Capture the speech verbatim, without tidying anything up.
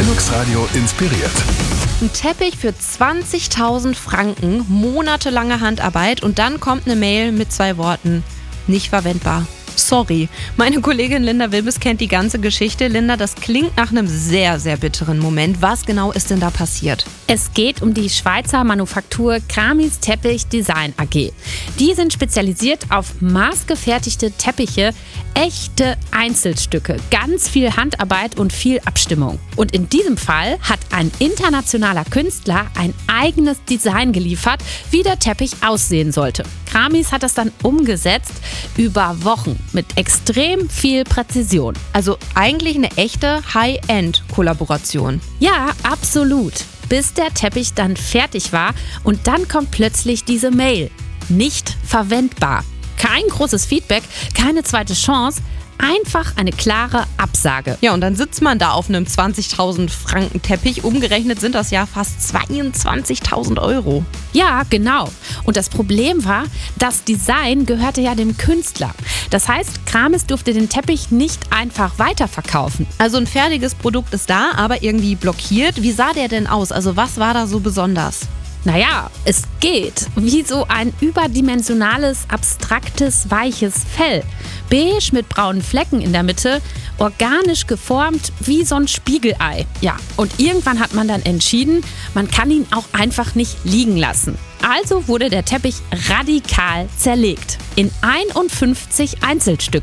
Linux Radio inspiriert. Ein Teppich für zwanzigtausend Franken, monatelange Handarbeit und dann kommt eine Mail mit zwei Worten: nicht verwendbar. Sorry. Meine Kollegin Linda Wilbes kennt die ganze Geschichte. Linda, das klingt nach einem sehr, sehr bitteren Moment. Was genau ist denn da passiert? Es geht um die Schweizer Manufaktur Kramis Teppich Design A G. Die sind spezialisiert auf maßgefertigte Teppiche, echte Einzelstücke, ganz viel Handarbeit und viel Abstimmung. Und in diesem Fall hat ein internationaler Künstler ein eigenes Design geliefert, wie der Teppich aussehen sollte. Kramis hat das dann umgesetzt über Wochen mit extrem viel Präzision. Also eigentlich eine echte High-End-Kollaboration. Ja, absolut. Bis der Teppich dann fertig war und dann kommt plötzlich diese Mail. Nicht verwendbar. Kein großes Feedback, keine zweite Chance, einfach eine klare Absage. Ja, und dann sitzt man da auf einem zwanzigtausend Franken Teppich. Umgerechnet sind das ja fast zweiundzwanzigtausend Euro. Ja, genau. Und das Problem war, das Design gehörte ja dem Künstler. Das heißt, Kramis durfte den Teppich nicht einfach weiterverkaufen. Also ein fertiges Produkt ist da, aber irgendwie blockiert. Wie sah der denn aus? Also was war da so besonders? Naja, es geht wie so ein überdimensionales, abstraktes, weiches Fell. Beige mit braunen Flecken in der Mitte, organisch geformt wie so ein Spiegelei. Ja, und irgendwann hat man dann entschieden, man kann ihn auch einfach nicht liegen lassen. Also wurde der Teppich radikal zerlegt in einundfünfzig Einzelstücke.